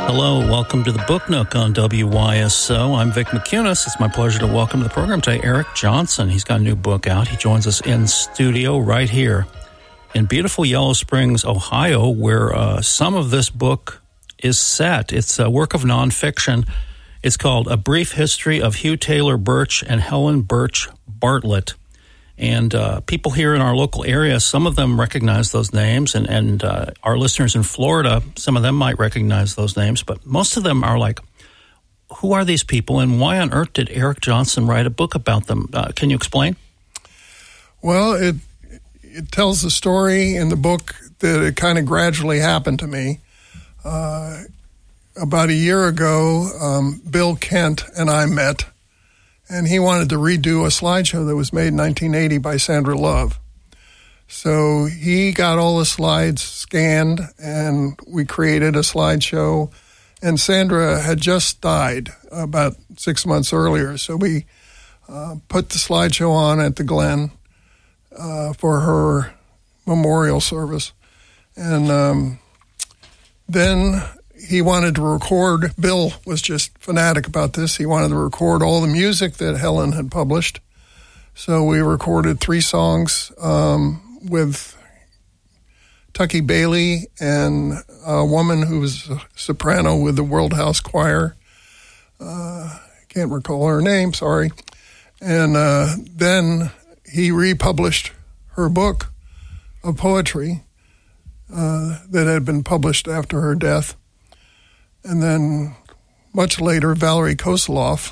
Hello, welcome to the Book Nook on WYSO. I'm Vic McCunis. It's my pleasure to welcome to the program today Eric Johnson. He's got a new book out. He joins us in studio right here in beautiful Yellow Springs, Ohio, where some of this book is set. It's a work of nonfiction. It's called A Brief History of Hugh Taylor Birch and Helen Birch Bartlett. And people here in our local area, some of them recognize those names, and our listeners in Florida, some of them might recognize those names, but most of them are like, who are these people, and why on earth did Eric Johnson write a book about them? Can you explain? Well, it tells the story in the book that it kind of gradually happened to me. About a year ago, Bill Kent and I met, and he wanted to redo a slideshow that was made in 1980 by Sandra Love. So he got all the slides scanned, and we created a slideshow. And Sandra had just died about 6 months earlier, so we put the slideshow on at the Glen for her memorial service. And then he wanted to record, Bill was just fanatic about this, he wanted to record all the music that Helen had published. So we recorded 3 songs with Tucky Bailey and a woman who was a soprano with the World House Choir. Can't recall her name, sorry. And then he republished her book of poetry that had been published after her death. And then much later, Valerie Kosoloff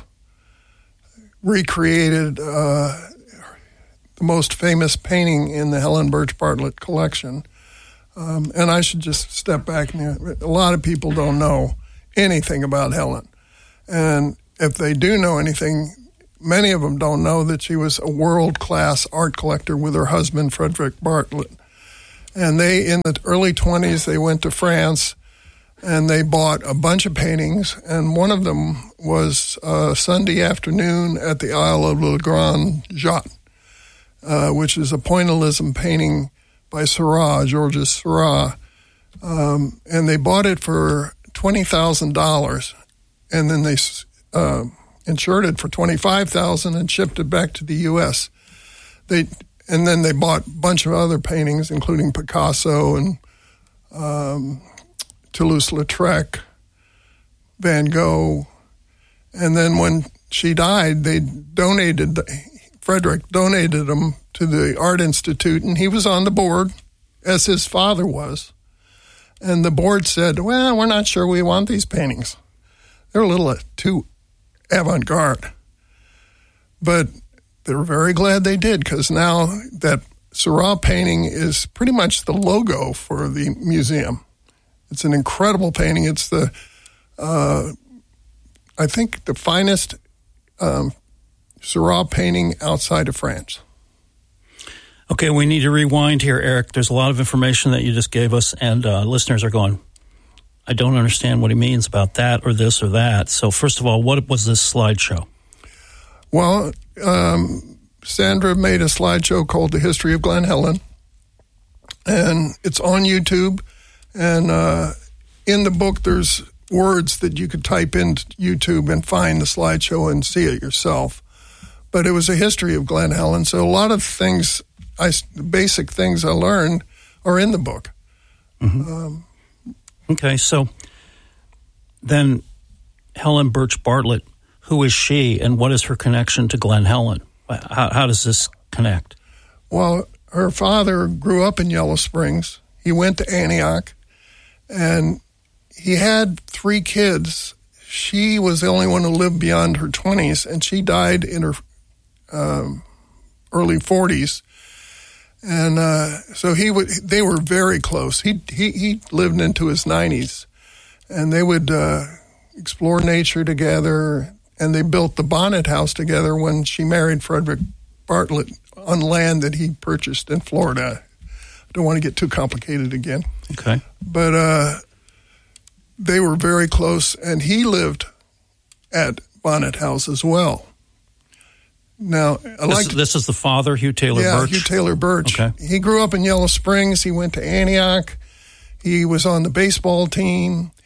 recreated the most famous painting in the Helen Birch Bartlett collection. And I should just step back. A lot of people don't know anything about Helen. And if they do know anything, many of them don't know that she was a world-class art collector with her husband, Frederick Bartlett. And they, in the early 20s, they went to France, and they bought a bunch of paintings, and one of them was Sunday Afternoon at the Isle of Le Grand Jatte, which is a pointillism painting by Seurat, Georges Seurat. And they bought it for $20,000, and then they insured it for $25,000 and shipped it back to the U.S. And then they bought a bunch of other paintings, including Picasso and Toulouse-Lautrec, Van Gogh. And then when she died, Frederick donated them to the Art Institute, and he was on the board, as his father was. And the board said, well, we're not sure we want these paintings. They're a little too avant-garde. But they were very glad they did, because now that Seurat painting is pretty much the logo for the museum. It's an incredible painting. It's I think, the finest Seurat painting outside of France. Okay, we need to rewind here, Eric. There's a lot of information that you just gave us, and listeners are going, I don't understand what he means about that or this or that. So first of all, what was this slideshow? Well, Sandra made a slideshow called The History of Glen Helen, and it's on YouTube. And in the book, there's words that you could type into YouTube and find the slideshow and see it yourself. But it was a history of Glen Helen, so a lot of things, basic things I learned are in the book. Mm-hmm. Okay, so then Helen Birch Bartlett, who is she, and what is her connection to Glen Helen? How does this connect? Well, her father grew up in Yellow Springs. He went to Antioch. And he had 3 kids. She was the only one who lived beyond her 20s, and she died in her early 40s. And so they were very close. He lived into his 90s, and they would explore nature together, and they built the Bonnet House together when she married Frederick Bartlett on land that he purchased in Florida. Don't want to get too complicated again. Okay. But they were very close, and he lived at Bonnet House as well. Now, this is the father, Hugh Taylor Birch? Yeah, Hugh Taylor Birch. Okay. He grew up in Yellow Springs. He went to Antioch. He was on the baseball team.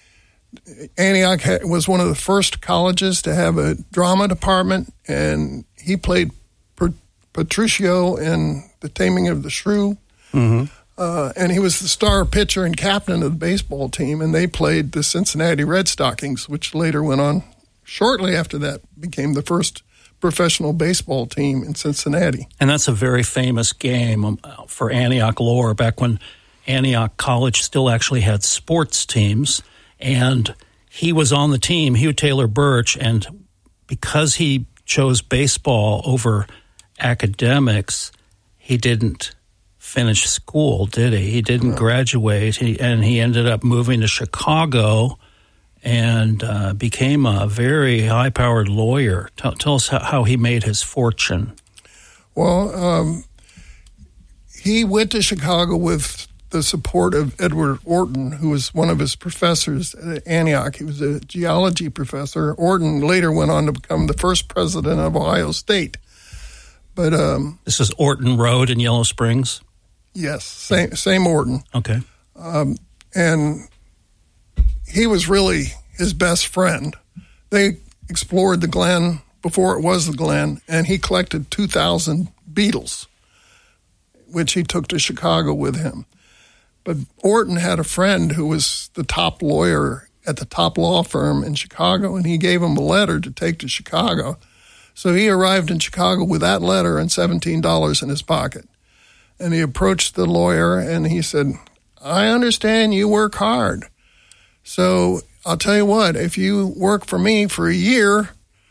Antioch was one of the first colleges to have a drama department, and he played Patricio in The Taming of the Shrew. Mm-hmm. And he was the star pitcher and captain of the baseball team, and they played the Cincinnati Red Stockings, which later went on, shortly after that, became the first professional baseball team in Cincinnati. And that's a very famous game for Antioch lore, back when Antioch College still actually had sports teams, and he was on the team, Hugh Taylor Birch, and because he chose baseball over academics, he didn't finish school, did he? He didn't graduate, and he ended up moving to Chicago and became a very high-powered lawyer. Tell us how he made his fortune. Well, he went to Chicago with the support of Edward Orton, who was one of his professors at Antioch. He was a geology professor. Orton later went on to become the first president of Ohio State. But this is Orton Road in Yellow Springs? Yes, same Orton. Okay. And he was really his best friend. They explored the Glen before it was the Glen, and he collected 2,000 beetles, which he took to Chicago with him. But Orton had a friend who was the top lawyer at the top law firm in Chicago, and he gave him a letter to take to Chicago. So he arrived in Chicago with that letter and $17 in his pocket. And he approached the lawyer, and he said, I understand you work hard. So I'll tell you what, if you work for me for a year,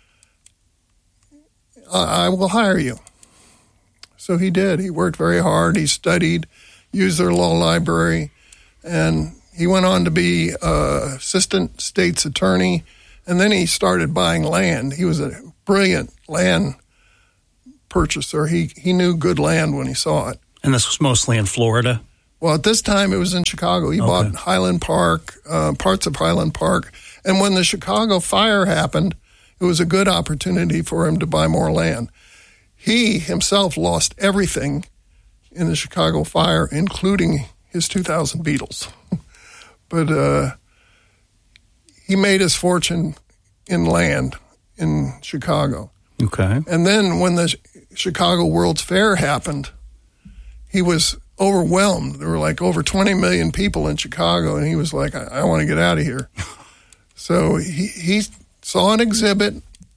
I will hire you. So he did. He worked very hard. He studied, used their law library, and he went on to be assistant state's attorney, and then he started buying land. He was a brilliant land purchaser. He knew good land when he saw it. And this was mostly in Florida? Well, at this time, it was in Chicago. He bought Highland Park, parts of Highland Park. And when the Chicago fire happened, it was a good opportunity for him to buy more land. He himself lost everything in the Chicago fire, including his 2,000 beetles. But he made his fortune in land in Chicago. Okay. And then when the Chicago World's Fair happened, he was overwhelmed. There were like over 20 million people in Chicago, and he was like, I want to get out of here. So he saw an exhibit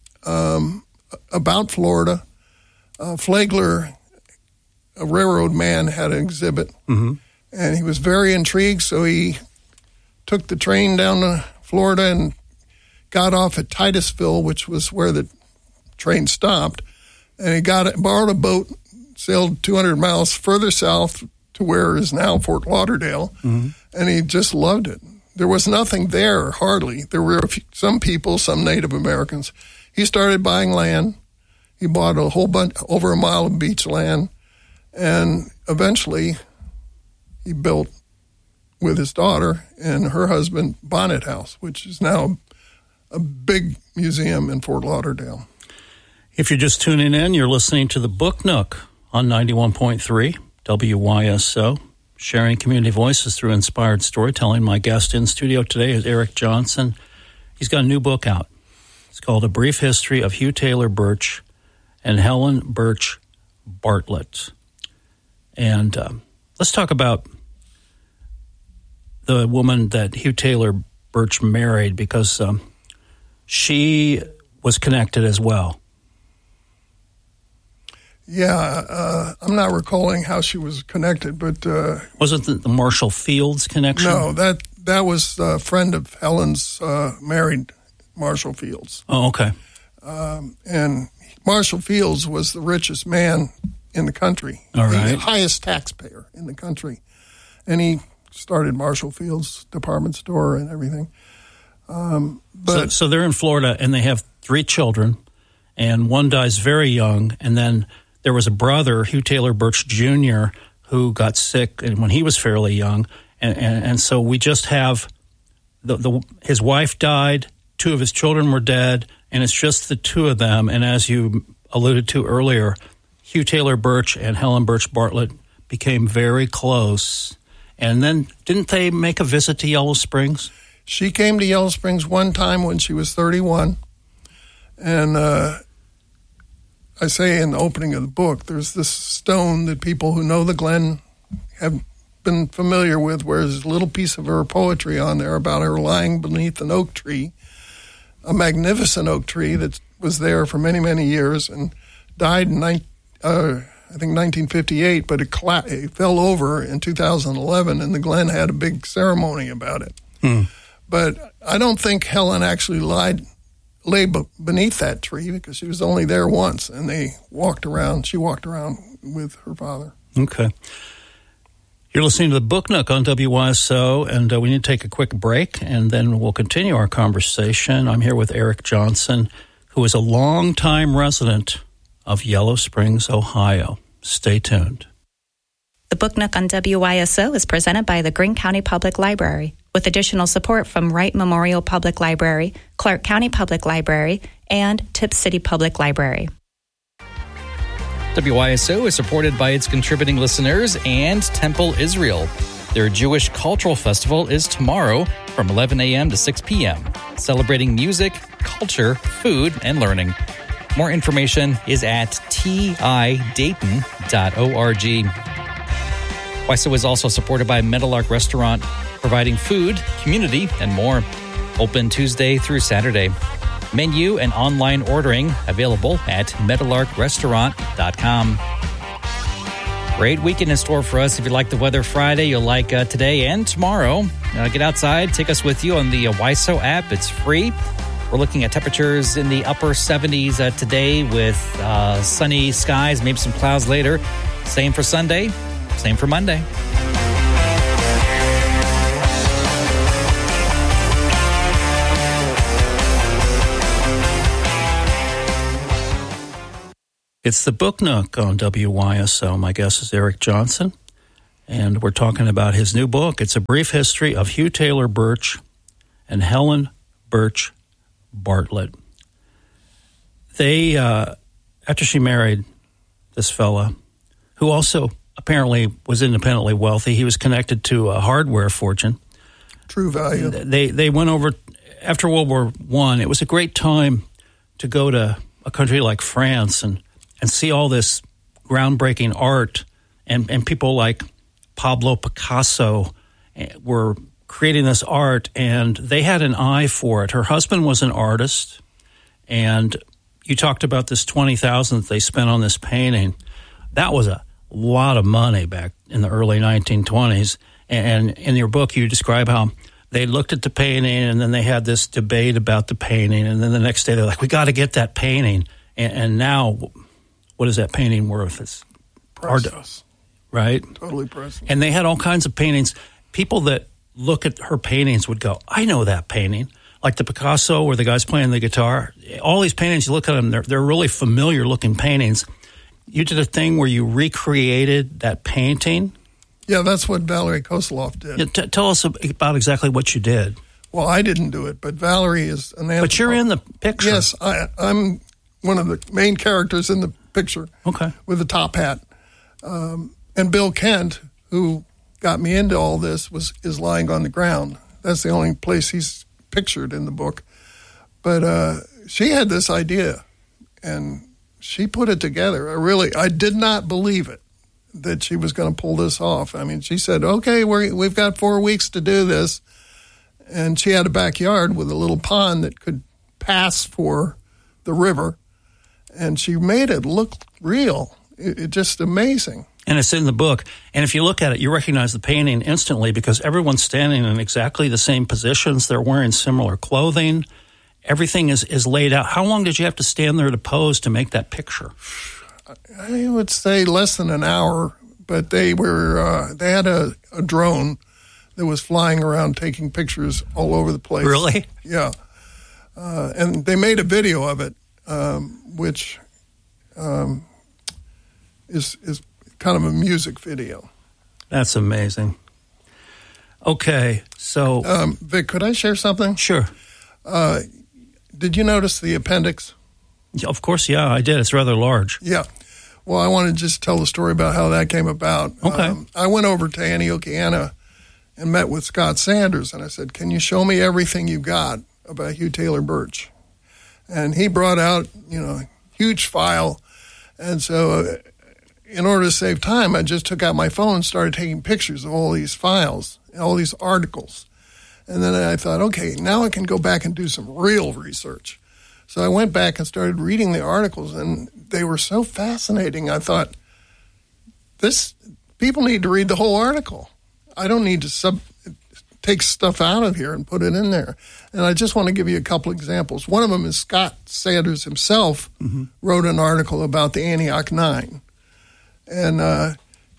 about Florida. Flagler, a railroad man, had an exhibit, and he was very intrigued, so he took the train down to Florida and got off at Titusville, which was where the train stopped, and he borrowed a boat, sailed 200 miles further south to where is now Fort Lauderdale, and he just loved it. There was nothing there, hardly. There were some people, some Native Americans. He started buying land. He bought a whole bunch, over a mile of beach land, and eventually he built, with his daughter and her husband, Bonnet House, which is now a big museum in Fort Lauderdale. If you're just tuning in, you're listening to the Book Nook on 91.3 WYSO, sharing community voices through inspired storytelling. My guest in studio today is Eric Johnson. He's got a new book out. It's called A Brief History of Hugh Taylor Birch and Helen Birch Bartlett. And let's talk about the woman that Hugh Taylor Birch married, because she was connected as well. Yeah, I'm not recalling how she was connected, but... Wasn't the Marshall Fields connection? No, that was a friend of Helen's married Marshall Fields. Oh, okay. And Marshall Fields was the richest man in the country. All right. The highest taxpayer in the country. And he started Marshall Fields department store and everything. So they're in Florida, and they have 3 children, and one dies very young, and then there was a brother, Hugh Taylor Birch Jr., who got sick when he was fairly young, and so we just have his wife died, 2 of his children were dead, and it's just the 2 of them. And as you alluded to earlier, Hugh Taylor Birch and Helen Birch Bartlett became very close. And then didn't they make a visit to Yellow Springs? She came to Yellow Springs one time when she was 31, and I say in the opening of the book, there's this stone that people who know the Glen have been familiar with, where there's a little piece of her poetry on there about her lying beneath an oak tree, a magnificent oak tree that was there for many, many years and died in, I think, 1958, but it fell over in 2011, and the Glen had a big ceremony about it. But I don't think Helen actually lay beneath that tree, because she was only there once, and she walked around with her father. Okay. You're listening to the Book Nook on WYSO, and we need to take a quick break, and then we'll continue our conversation. I'm here with Eric Johnson, who is a longtime resident of Yellow Springs, Ohio. Stay tuned. The Book Nook on WYSO is presented by the Greene County Public Library, with additional support from Wright Memorial Public Library, Clark County Public Library, and Tipp City Public Library. WYSO is supported by its contributing listeners and Temple Israel. Their Jewish Cultural Festival is tomorrow from 11 a.m. to 6 p.m., celebrating music, culture, food, and learning. More information is at tidayton.org. WYSO is also supported by Meadowlark Restaurant, providing food, community, and more. Open Tuesday through Saturday. Menu and online ordering available at meadowlarkrestaurant.com. Great weekend in store for us. If you like the weather Friday, you'll like today and tomorrow. Get outside, take us with you on the WYSO app. It's free. We're looking at temperatures in the upper 70s today with sunny skies, maybe some clouds later. Same for Sunday, same for Monday. It's the Book Nook on WYSO. My guest is Eric Johnson, and we're talking about his new book. It's a brief history of Hugh Taylor Birch and Helen Birch Bartlett. They, after she married this fella, who also apparently was independently wealthy, he was connected to a hardware fortune. True Value. They went over, after World War I, it was a great time to go to a country like France and see all this groundbreaking art, and people like Pablo Picasso were creating this art, and they had an eye for it. Her husband was an artist, and you talked about this $20,000 that they spent on this painting. That was a lot of money back in the early 1920s, and in your book you describe how they looked at the painting, and then they had this debate about the painting, and then the next day they're like, we got to get that painting, and now what is that painting worth? It's priceless, right? Totally priceless. And they had all kinds of paintings. People that look at her paintings would go, I know that painting. Like the Picasso where the guy's playing the guitar. All these paintings, you look at them, they're really familiar-looking paintings. You did a thing where you recreated that painting. Yeah, that's what Valerie Kosoloff did. Yeah, tell us about exactly what you did. Well, I didn't do it, but Valerie is an anthropologist. But you're in the picture. Yes, I'm one of the main characters in the picture. Okay. With a top hat. And Bill Kent, who got me into all this, is lying on the ground. That's the only place he's pictured in the book. But she had this idea, and she put it together. I did not believe it, that she was going to pull this off. I mean, she said, okay, we've got 4 weeks to do this. And she had a backyard with a little pond that could pass for the river. And she made it look real. It just amazing. And it's in the book. And if you look at it, you recognize the painting instantly because everyone's standing in exactly the same positions. They're wearing similar clothing. Everything is laid out. How long did you have to stand there to pose to make that picture? I would say less than an hour, but they had a drone that was flying around taking pictures all over the place. Really? Yeah. And they made a video of it, which is kind of a music video. That's amazing. Okay, so... Vic, could I share something? Sure. Did you notice the appendix? Of course, yeah, I did. It's rather large. Yeah. Well, I want to just tell the story about how that came about. Okay. I went over to Antiochiana and met with Scott Sanders. And I said, can you show me everything you got about Hugh Taylor Birch? And he brought out, a huge file. And so in order to save time, I just took out my phone and started taking pictures of all these files, all these articles. And then I thought, okay, now I can go back and do some real research. So I went back and started reading the articles, and they were so fascinating. I thought, people need to read the whole article. I don't need to take stuff out of here and put it in there. And I just want to give you a couple examples. One of them is Scott Sanders himself wrote an article about the Antioch Nine. And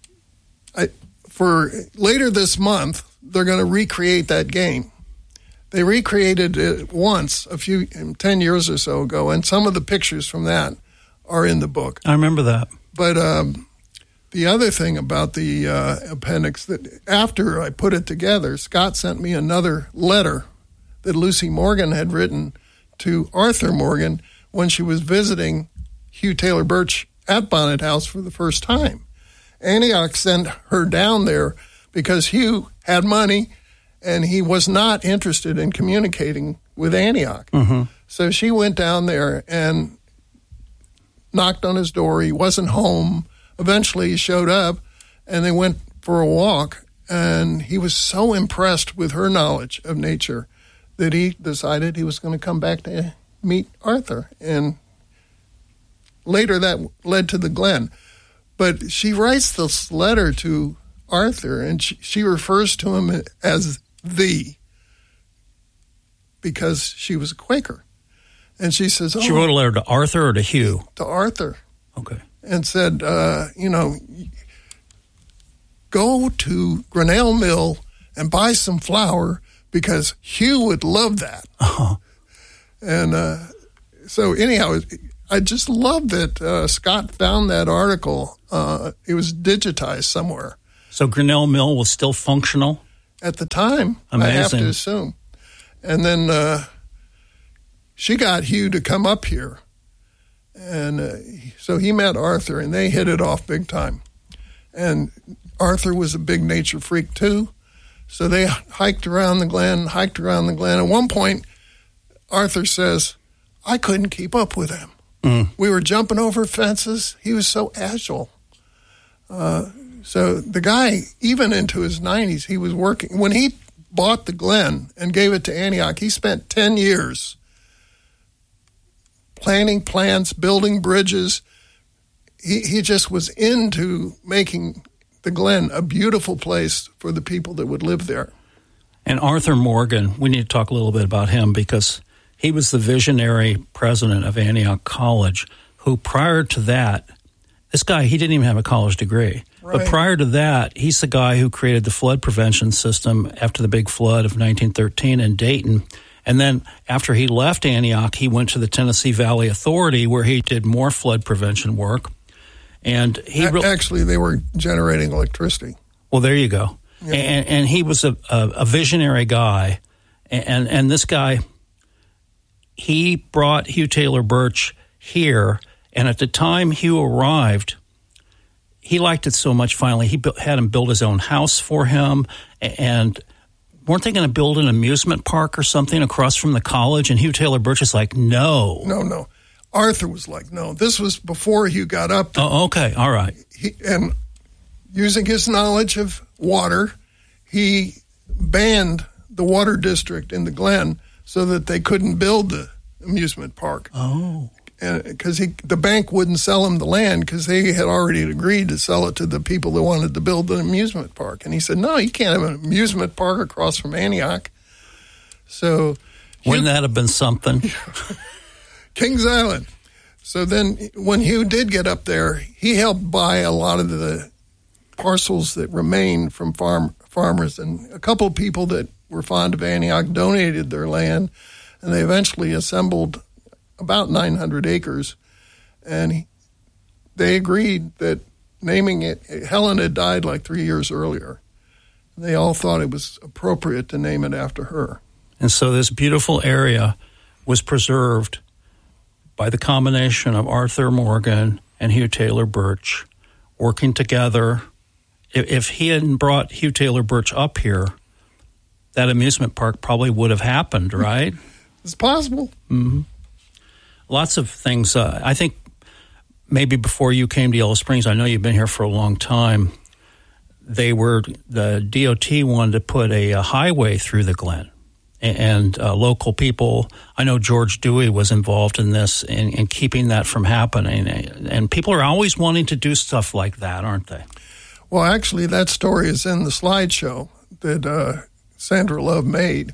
for later this month, they're going to recreate that game. They recreated it once 10 years or so ago, and some of the pictures from that are in the book. I remember that. But the other thing about the appendix, that after I put it together, Scott sent me another letter that Lucy Morgan had written to Arthur Morgan when she was visiting Hugh Taylor Birch at Bonnet House for the first time. Antioch sent her down there because Hugh had money and he was not interested in communicating with Antioch. So she went down there and knocked on his door. He wasn't home. Eventually he showed up, and they went for a walk, and he was so impressed with her knowledge of nature that he decided he was going to come back to meet Arthur. And later that led to the Glen. But she writes this letter to Arthur, and she refers to him as "the," because she was a Quaker. And she says, She wrote a letter to Arthur or to Hugh? To Arthur. Okay. And said, go to Grinnell Mill and buy some flour because Hugh would love that. And so anyhow, I just love that Scott found that article. It was digitized somewhere. So Grinnell Mill was still functional? At the time, amazing. I have to assume. And then she got Hugh to come up here. And so he met Arthur, and they hit it off big time. And Arthur was a big nature freak, too. So they hiked around the Glen. At one point, Arthur says, I couldn't keep up with him. We were jumping over fences. He was so agile. So the guy, even into his 90s, he was working. When he bought the Glen and gave it to Antioch, he spent 10 years planning plants, building bridges. He just was into making the Glen a beautiful place for the people that would live there. And Arthur Morgan, we need to talk a little bit about him because he was the visionary president of Antioch College, who prior to that, this guy, he didn't even have a college degree. Right. But prior to that, he's the guy who created the flood prevention system after the big flood of 1913 in Dayton. And then after he left Antioch, he went to the Tennessee Valley Authority where he did more flood prevention work. And he actually, they were generating electricity. Well, there you go. Yeah. And he was a visionary guy. And this guy, he brought Hugh Taylor Birch here. And at the time Hugh arrived, he liked it so much, finally, he had him build his own house for him. And weren't they going to build an amusement park or something across from the college? And Hugh Taylor Birch is like, no. No. Arthur was like, no. This was before Hugh got up there. Oh, okay. All right. And using his knowledge of water, he banned the water district in the Glen so that they couldn't build the amusement park. Oh. Because the bank wouldn't sell him the land because they had already agreed to sell it to the people that wanted to build an amusement park. And he said, no, you can't have an amusement park across from Antioch. So wouldn't that have been something? Kings Island. So then when Hugh did get up there, he helped buy a lot of the parcels that remained from farmers. And a couple of people that were fond of Antioch donated their land, and they eventually assembled about 900 acres, and they agreed that naming it, Helen had died like 3 years earlier. They all thought it was appropriate to name it after her. And so this beautiful area was preserved by the combination of Arthur Morgan and Hugh Taylor Birch working together. If he hadn't brought Hugh Taylor Birch up here, that amusement park probably would have happened, right? It's possible. Mm-hmm. Lots of things. I think maybe before you came to Yellow Springs, I know you've been here for a long time, the DOT wanted to put a highway through the Glen. And local people, I know George Dewey was involved in this in keeping that from happening. And people are always wanting to do stuff like that, aren't they? Well, actually, that story is in the slideshow that Sandra Love made.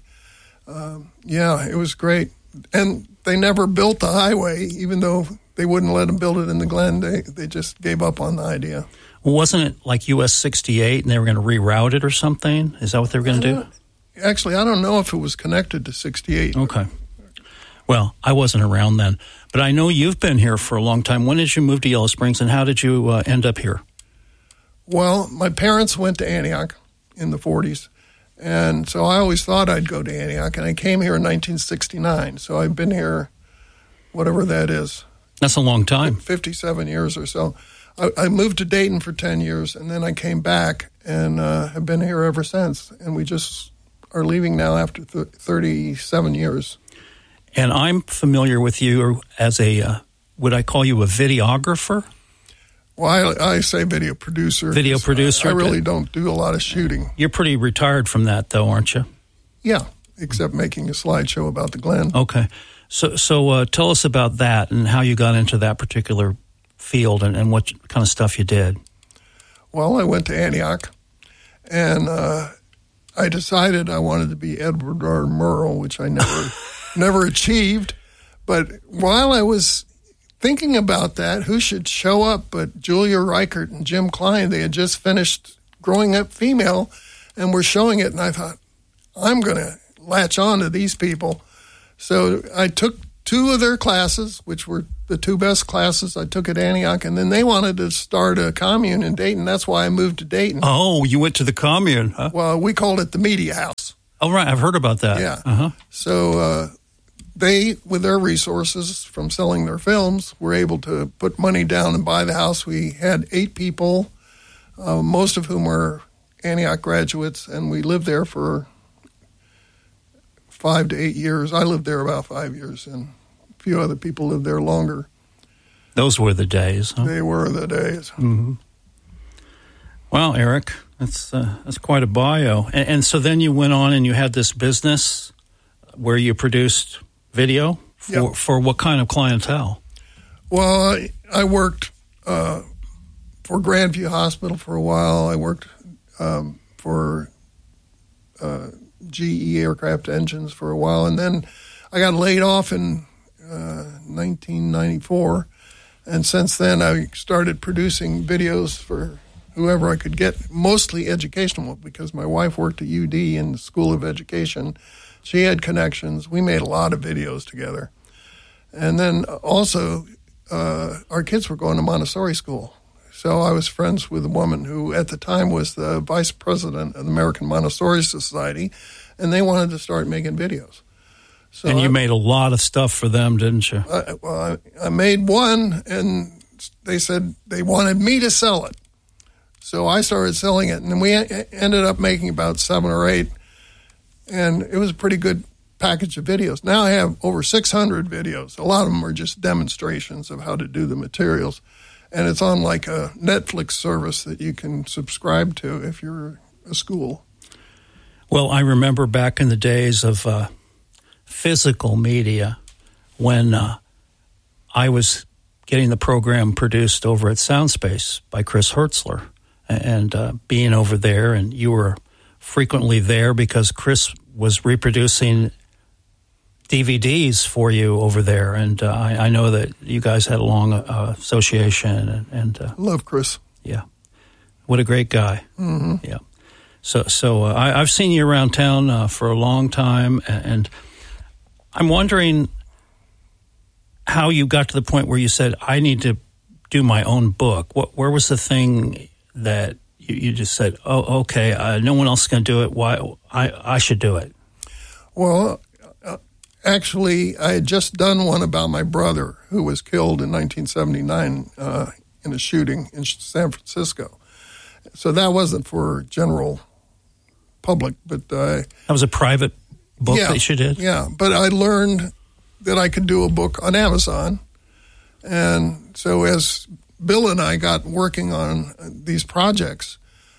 Yeah, it was great. And they never built the highway, even though they wouldn't let them build it in the Glen. They just gave up on the idea. Well, wasn't it like US 68 and they were going to reroute it or something? Is that what they were going to do? Actually, I don't know if it was connected to 68. Okay. Well, I wasn't around then. But I know you've been here for a long time. When did you move to Yellow Springs, and how did you end up here? Well, my parents went to Antioch in the 40s. And so I always thought I'd go to Antioch. And I came here in 1969. So I've been here, whatever that is. That's a long time. 57 years or so. I moved to Dayton for 10 years, and then I came back and have been here ever since. And we just are leaving now after 37 years. And I'm familiar with you as would I call you a videographer? Well, I say video producer. Video producer. I really don't do a lot of shooting. You're pretty retired from that, though, aren't you? Yeah, except making a slideshow about the Glen. Okay. So tell us about that and how you got into that particular field and what kind of stuff you did. Well, I went to Antioch, and I decided I wanted to be Edward R. Murrow, which I never achieved. But while I was thinking about that, who should show up but Julia Reichert and Jim Klein? They had just finished Growing Up Female and were showing it, and I thought, I'm going to latch on to these people. So I took 2 of their classes, which were the 2 best classes I took at Antioch, and then they wanted to start a commune in Dayton. That's why I moved to Dayton. Oh, you went to the commune, huh? Well, we called it the Media House. Oh, right. I've heard about that. Yeah. Uh-huh. So they, with their resources from selling their films, were able to put money down and buy the house. We had 8 people, most of whom were Antioch graduates, and we lived there for 5 to 8 years. I lived there about 5 years, and a few other people lived there longer. Those were the days, huh? They were the days. Mm-hmm. Well, Eric, that's quite a bio. And so then you went on and you had this business where you produced video for what kind of clientele? Well, I worked for Grandview Hospital for a while. I worked for GE Aircraft Engines for a while, and then I got laid off in 1994, and since then I started producing videos for whoever I could get, mostly educational, because my wife worked at UD in the School of Education. She had connections. We made a lot of videos together. And then also our kids were going to Montessori school. So I was friends with a woman who at the time was the vice president of the American Montessori Society, and they wanted to start making videos. So and you made a lot of stuff for them, didn't you? I made one, and they said they wanted me to sell it. So I started selling it, and we ended up making about 7 or 8, and it was a pretty good package of videos. Now I have over 600 videos. A lot of them are just demonstrations of how to do the materials. And it's on like a Netflix service that you can subscribe to if you're a school. Well, I remember back in the days of physical media when I was getting the program produced over at Soundspace by Chris Hertzler and being over there. And you were frequently there because Chris was reproducing DVDs for you over there, and I know that you guys had a long association. And love Chris. Yeah, what a great guy. Mm-hmm. Yeah. So I've seen you around town for a long time, and I'm wondering how you got to the point where you said, I need to do my own book. Where was the thing that you just said, oh, okay, no one else is going to do it. Why I should do it? Well, actually, I had just done one about my brother who was killed in 1979 in a shooting in San Francisco. So that wasn't for general public. But that was a private book that you did? Yeah, but I learned that I could do a book on Amazon. And so as Bill and I got working on these projects,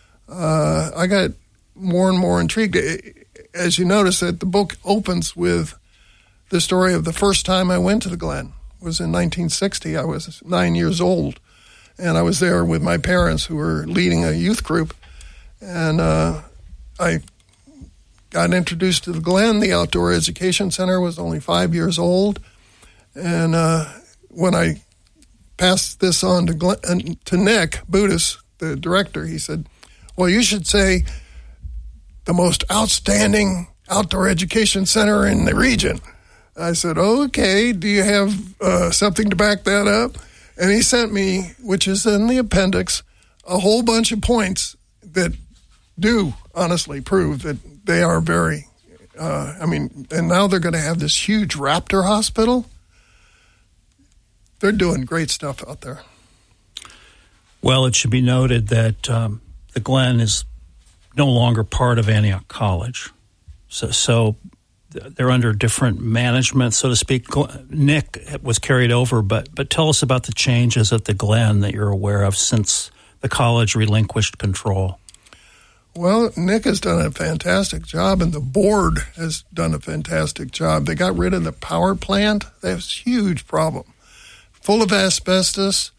I got more and more intrigued. As you notice, that the book opens with the story of the first time I went to the Glen. It was in 1960. I was 9 years old, and I was there with my parents who were leading a youth group. And I got introduced to the Glen. The Outdoor Education Center was only 5 years old. And when I passed this on to Nick Budis, the director, he said, well, you should say the most outstanding outdoor education center in the region. I said, okay, do you have something to back that up? And he sent me, which is in the appendix, a whole bunch of points that do honestly prove that they are very, and now they're going to have this huge raptor hospital. They're doing great stuff out there. Well, it should be noted that the Glen is no longer part of Antioch College. So they're under different management, so to speak. Nick was carried over, but tell us about the changes at the Glen that you're aware of since the college relinquished control. Well, Nick has done a fantastic job, and the board has done a fantastic job. They got rid of the power plant. They have a huge problem, full of asbestos.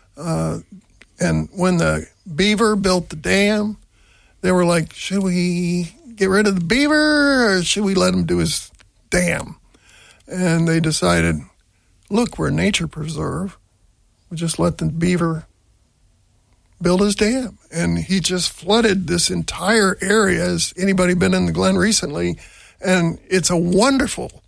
And when the Beaver built the dam, they were like, should we get rid of the Beaver or should we let him do his dam? And they decided, look, we're a nature preserve. We just let the Beaver build his dam. And he just flooded this entire area. Has anybody been in the Glen recently? And it's a wonderful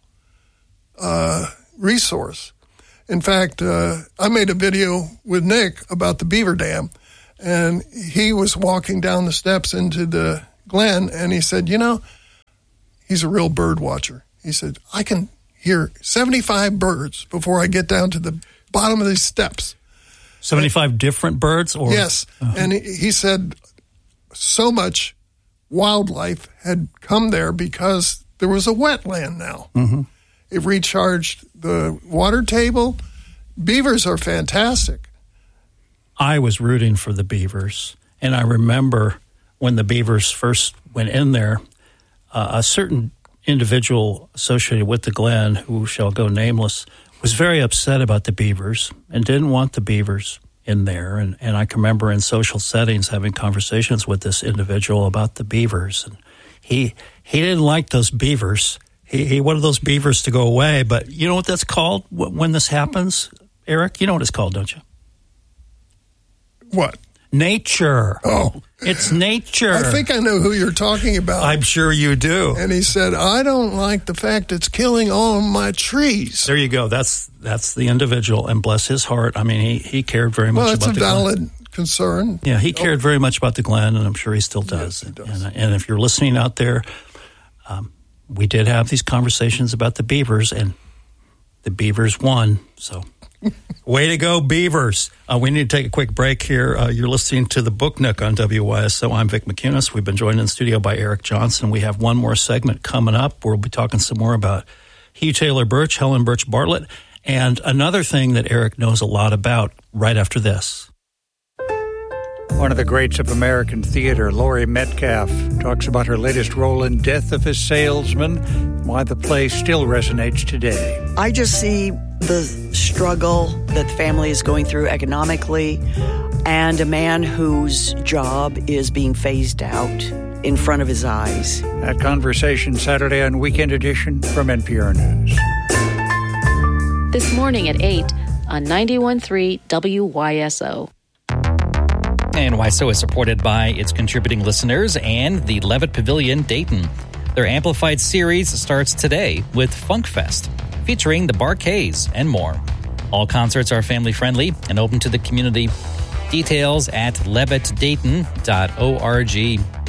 resource. In fact, I made a video with Nick about the Beaver Dam, and he was walking down the steps into the Glen, and he said, he's a real bird watcher. He said, I can hear 75 birds before I get down to the bottom of these steps. 75 different birds? Or? Yes. Uh-huh. And he said so much wildlife had come there because there was a wetland now. Mm-hmm. It recharged the water table. Beavers are fantastic. I was rooting for the beavers, and I remember when the beavers first went in there, a certain individual associated with the Glen, who shall go nameless, was very upset about the beavers and didn't want the beavers in there. And I can remember in social settings having conversations with this individual about the beavers. And he didn't like those beavers. He wanted those beavers to go away. But you know what that's called when this happens, Eric? You know what it's called, don't you? What? Nature. Oh. It's nature. I think I know who you're talking about. I'm sure you do. And he said, I don't like the fact it's killing all of my trees. There you go. That's the individual, and bless his heart. I mean, he cared very much about the Glen. Well, it's a valid concern. Yeah, he cared very much about the Glen, and I'm sure he still does. Yes, he does. And if you're listening out there, we did have these conversations about the beavers, and the beavers won, so... Way to go, Beavers. We need to take a quick break here. You're listening to the Book Nook on WYSO. I'm Vic McCunis. We've been joined in the studio by Eric Johnson. We have one more segment coming up. We'll be talking some more about Hugh Taylor Birch, Helen Birch Bartlett, and another thing that Eric knows a lot about right after this. One of the greats of American theater, Laurie Metcalf, talks about her latest role in Death of a Salesman, why the play still resonates today. I just see the struggle that the family is going through economically, and a man whose job is being phased out in front of his eyes. That conversation Saturday on Weekend Edition from NPR News. This morning at 8 on 91.3 WYSO. And WYSO is supported by its contributing listeners and the Levitt Pavilion, Dayton. Their Amplified series starts today with Funk Fest, featuring the Bar-Kays and more. All concerts are family-friendly and open to the community. Details at levittdayton.org.